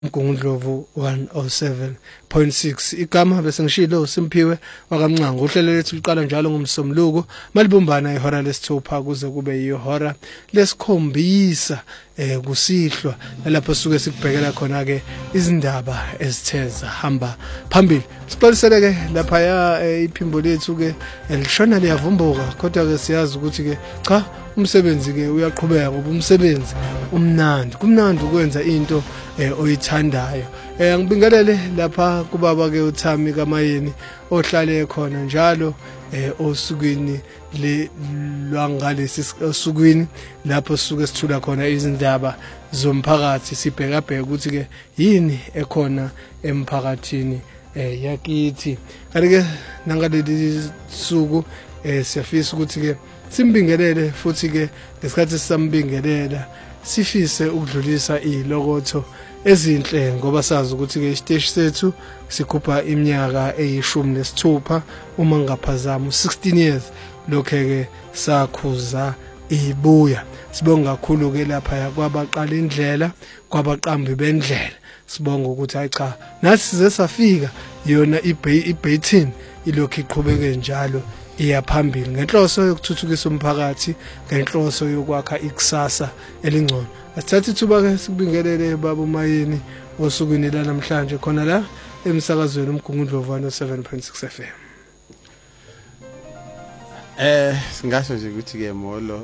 Mgungundlovu 107.6 igama bese ngishilo Simphiwe wakamncango. Uhlelo lethu liqala njalo ngomsomluko malibumbana ihora lesithupha kuze kube ihora lesikhombisa kusihlwa lapho suke sikubhekela khona ke izindaba ezitheza hamba phambili. Siqalisele ke lapha ya iphimbo lethu ke elishona liyavumbuka kodwa ke siyazi ukuthi ke cha umsebenzi ke uyaqhubeka ngoba umsebenzi umnandi kumnandi ukwenza into oyithandayo. Ngibingelele lapha kubaba ke uThami kaMayeni ohlale khona njalo osukwini lwangalesi osukwini lapho suke sithula khona izindaba zomphakathi sibhekabheka ukuthi ke yini ekhona emphakathini yakithi. Kanti ke nangaleli suku siyafisa ukuthi ke simbingelele futhi ke ngesikhathi sisambingelela sifise ukudlulisa ilokotho ezinhle ngoba sazi ukuthi ke isiteshi sethu sikhupha iminyaka eyi16 uma ngaphazama 16 years lokho ke sakhuza ibuya. Sibonga kakhulu ke lapha yakwabaqala indlela kwabaqambi bendlela. Sibonga ukuthi hayi cha nathi size safika yona iBayton ilokho iqhubeke njalo iyaphambili ngenhloso yokuthuthukisa umphakathi ngenhloso yokwakha ikusasa elingcono. Asithathe ithuba ke sikubingelele baba uMayeni osukwini la namhlanje khona la emsakazweni uMgungundlovu 107.6 FM. Singasho nje ukuthi ke molo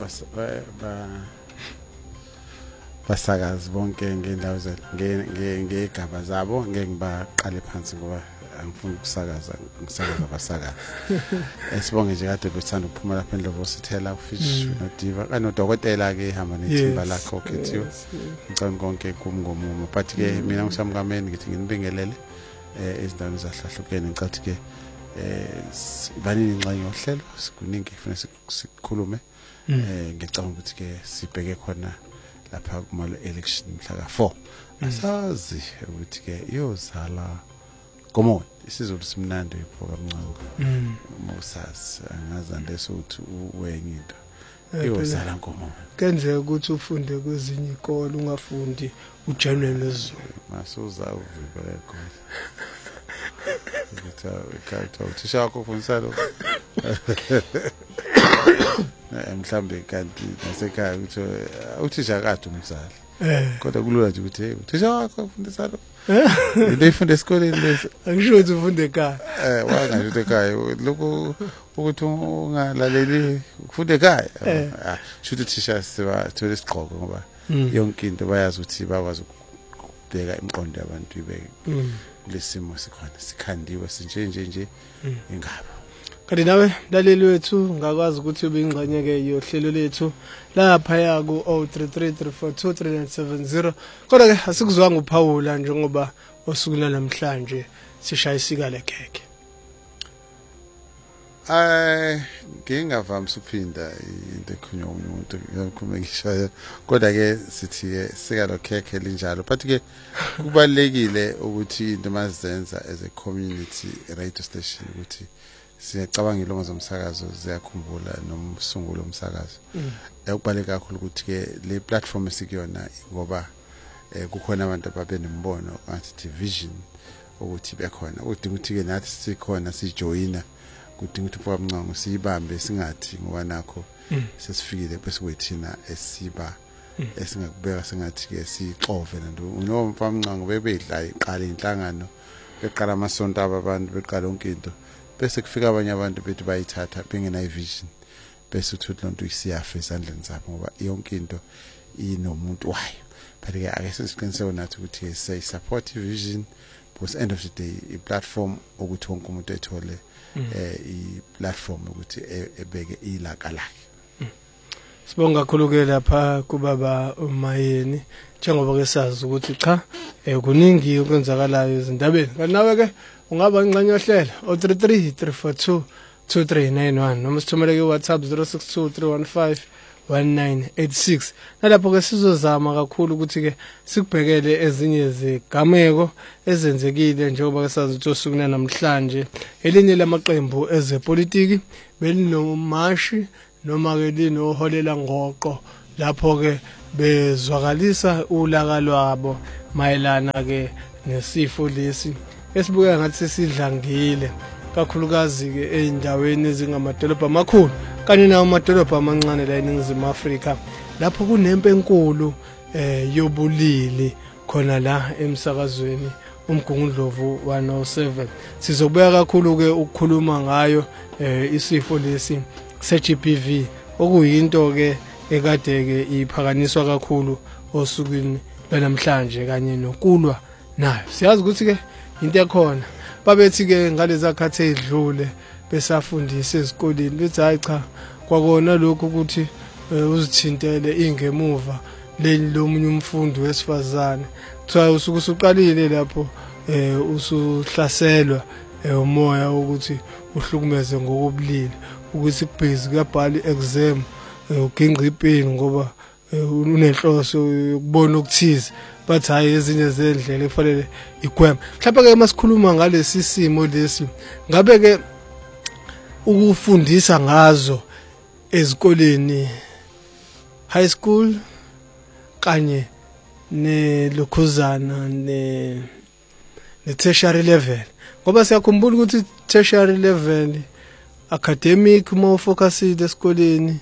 basakazi bonke ngendawo ngegaba zabo ngeke ngibaqale phansi ngoba angifuni ukusakaza abasakazi. Sibonge nje kade bethanda ukuphuma lapha eNdlovu sithela ufish noDiva kanodokotela ke ehamba nethimba lakho okhethiwe. Ngicela konke kumngomumo but ke mina ngisamkameni ngithi nginibingelele ezindaweni zahlahlukene ngicathi ke banini ingxenye yohlelo sikuningi kufanele sikhulume ngicabanga ukuthi ke sibheke khona lapha kuma election mhla ka4 asazi ukuthi ke iyozala Komo isizulu simnandi iprogram ncango Moses angazande sokuthi uwenye into iyozala Komo kenze ukuthi ufunde kwezinye izikole ungafundi uJanuary lezulu masuza uvibele khona ngithatha uthisha wakho ufundisa lo mhlambe kanti nasekhaya ukuthi uthisha kade umzali kodwa kulula nje ukuthi uthisha wakho ufundisa lo Ifunde esikoleni lesi. Angisho ukuthi ufunde ekhaya. Wangasho ekhaya lokho ukuthi ungalaleli ufunde ekhaya. Shuthi thisha sibathola isigqoko ngoba yonke into bayazi ukuthi bakwazi ukubheka imiqondo yabantu ibeke. Lesimo sikhona sikhandiwe nje ingaba. Kanti nawe laleli wethu ngakwazi ukuthi ube ingxenye ke yohlelo lethu lapha ya ku 0333423970 kodwa ke asikuzwanga uPaula njengoba osukula namhlanje sishayisika lekheke. Ngingavamisa ukuphinda into ekhulunywa umuntu yakhuluma ngishaya kodwa ke sithi ke sika lo kheke linjalo but ke kubalekile ukuthi into mazenza as a community radio station ukuthi siyacabanga ilongo zomsakazo ziyakhumbula nomsungulo omsakazo. Ukubaleka kakhulu ukuthi ke le platform esikuyona ngoba kukhona abantu ababenembono ngathi division ukuthi bekhona udinga ukuthi ke nathi sikhona sijoina kudinga ukuthi uPamncango siyibambe singathi ngoba nakho sesifikile bese wethina esiba esingakubeka singathi ke sixove nanto no uPamncango bebedla iqala inhlangano beqala amasonto abantu beqala yonke into bese kufika abanye abantu bethi bayithatha bengena ivision bese uthuthi lonto isiyafa esandleni zabo ngoba yonke into inomuntu wayo but ke ake sesiqiniseke nathi ukuthi say support vision because end of the day I platform ukuthi wonke umuntu ethole I platform ukuthi ebeke ilaka lakhe. Sibonga kakhulu ke lapha kubaba uMayeni njengoba ke sazi ukuthi cha kuningi okwenzakalayo ezindabeni. Kanti nawe ke ungaba ingxenye yohlelo 0333422391 noma sithumele ke WhatsApp 0623151986 nalapho ke sizozama kakhulu ukuthi ke sikubhekele ezinye zegameko ezenzekile njengoba ke sazi ukuthi osukuna namhlanje elinye lamaqembu ezepolitiki belinomashi noma ke linoholela ngoqo lapho ke bezwakalisa ulaka lwabo mayelana ke nesifo lesi esibuka ngathi sidlangile kakhulukazi ke eindaweni ezingamadolobha amakhulu kanye nawo amadolobha amancane la eNingizimu Afrika lapho kunempe enkulu yobulili khona la emsakazweni uMgungundlovu 107 sizobuya kakhulu ke ukukhuluma ngayo isifo lesi se-GBV okuyinto ke ekade ke iphakanyiswa kakhulu osukwini namhlanje kanye nokulwa nayo siyazi ukuthi ke into ekhona babethi ke ngalezi khathi ezidlule besafundisa ezikoleni bethi hayi cha kwakona lokho ukuthi uzithintele ingemuva leli lomunye umfundi wesifazane kuthiwa usuke usuqalile lapho usuhlaselwa umoya ukuthi uhlukumeze ngokobulili ukuthi kubhizi kuyabhala i-exam uginqa ipeni ngoba unenhloso yokubona ukuthize bathi hayi ezinye zendlela efanele igwema mhlawumbe ke masikhuluma ngalesi simo lesi ngabe ke ukufundisa ngazo ezikoleni high school kanye nelokhuzana ne tertiary level ngoba siyakhumbula ukuthi tertiary level academic more focused esikoleni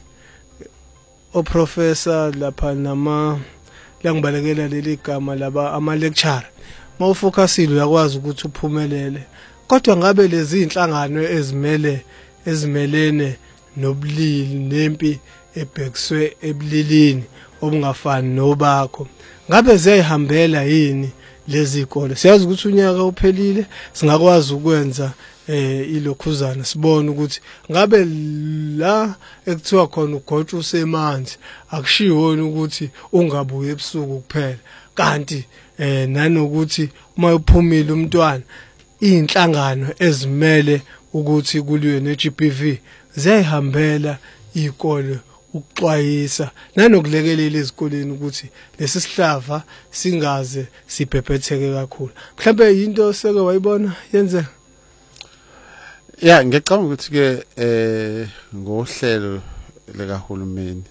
o professor lapha nama la ngibalekela leli gama laba ama lecturer mawufocusile uyakwazi ukuthi uphumelele kodwa ngabe lezi inhlangano ezimelene nobulili nempi ebhekiswe ebulilini obungafani nobakho ngabe ziyahambela yini lezi ikole siyazi ukuthi unyaka uphelile singakwazi ukwenza ilokhuzana sibone ukuthi ngabe la ekuthiwa khona ugotsha usemanzi akushiwona ukuthi ungabuye ebusuku kuphela kanti nanokuthi uma uphumile umntwana inhlangano ezimele ukuthi kuliwe ne-GBV ziyahambela ikole ukuxwayisa nanokulekelela ezikoleni ukuthi lesi sihlava singaze sibhebhetheke kakhulu mhlawumbe into seke wayibona yenzeka ya ngicabanga ukuthi ke ngohlelo lekahulumeni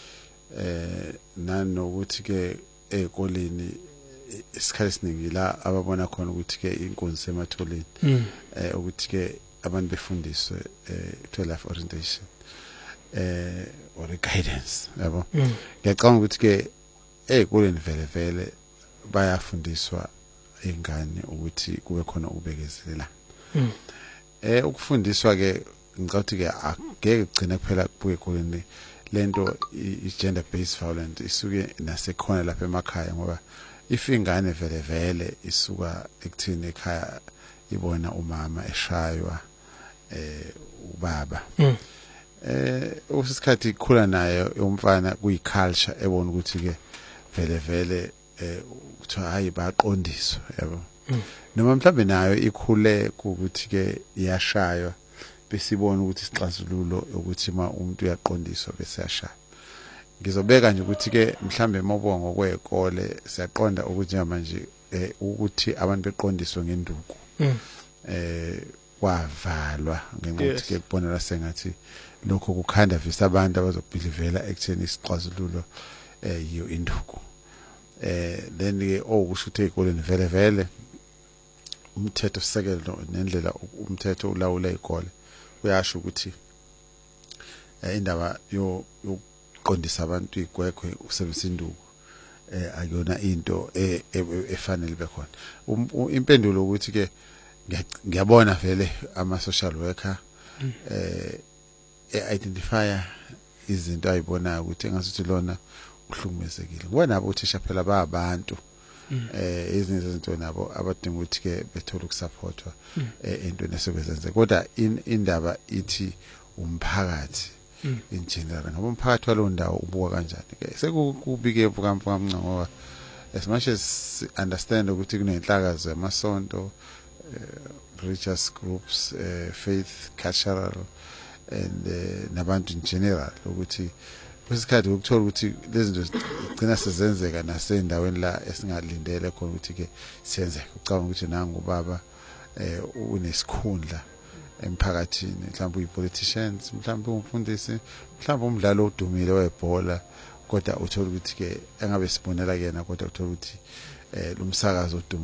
nanokuthi ke ezikoleni isikhathi esiningi la ababona khona ukuthi ke inkonzo sematholeni ukuthi ke abantu befundiswe to life orientation or guidance yabo ngiyacabanga ukuthi ke ezikoleni vele bayafundiswa ingane ukuthi kube khona ukubekezelela ukufundiswa ke ngicabanga ke akeke kugcina kuphela kubuye ezikoleni lento i-gender based violence isuke nasekhona lapha emakhaya ngoba ifingane vele isuka ekuthini ekhaya ibona umama eshaywa ubaba usisikhathi ikhula nayo umfana kuyiculture ebona ukuthi ke vele kuthiwa hayi baqondiswa yabo noma mhlambe nayo ikhule ukuthi ke iyashaywa besibona ukuthi isixazululo ukuthi uma umuntu uyaqondiswa bese yashaya ngizobeka nje ukuthi ke mhlambe mobongo kwezikole siyaqonda ukuthi manje ukuthi abantu beqondiswe ngenduku kwavalwa ngenxa yokuthi ke kubonela sengathi lokho kukhanda visa abantu abazobhilivela ekutheni isixazululo yiyo induku then ke okusho ukuthi ezikoleni vele umthetho sisekelo nendlela umthetho ulawula izikole uyasho ukuthi indaba yokuqondisa abantu igwekwe usebenzisa induku akuyona into efanele bekhona impendulo ukuthi ke ngiyabona vele ama social worker identify izinto ayibonayo ukuthi engasuthi lona uhlukumezekile ngoba nabo uthisha phela bayabantu ezinye izinto nabo abadinga ukuthi ke bethola ukusupportwa entweni esebenza kodwa indaba ithi umphakathi in general ngoba umphakathi walo ndawo ubuka kanjani ke sekubike ebukampa ngoba as much as understand ukuthi kunenhlakazo yamasonto religious groups faith cultural and nabantu in general ukuthi kwesikhathi ukuthola ukuthi lezi zinto zigcina sezenzeka nasendaweni la esingalindele khona ukuthi ke siyenzeke ucabanga ukuthi nangu baba unesikhundla emphakathini mhlawumbe uyipoliticians mhlawumbe umfundisi mhlawumbe umdlalo odumile webhola kodwa uthola ukuthi ke engabe sibonela kuyena kodwa uthola ukuthi lo msakazo